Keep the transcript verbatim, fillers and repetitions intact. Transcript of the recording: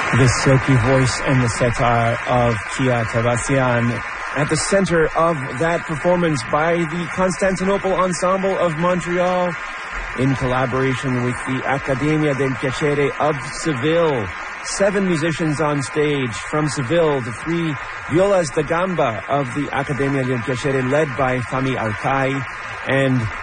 The silky voice and the satire of Kia Tabassian at the center of that performance by the Constantinople Ensemble of Montreal in collaboration with the Accademia del Piacere of Seville. Seven musicians on stage from Seville, the three violas da gamba of the Accademia del Piacere led by Fami Alcai, and